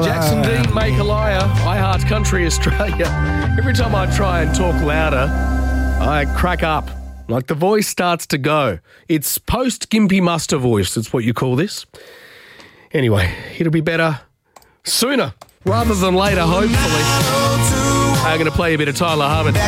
Jackson Dean, Make a Liar, I Heart Country Australia. Every time I try and talk louder, I crack up. Like the voice starts to go. It's post-Gimpy Muster voice. That's what you call this. Anyway, it'll be better sooner rather than later, hopefully. I'm going to play a bit of Tyler Harvard.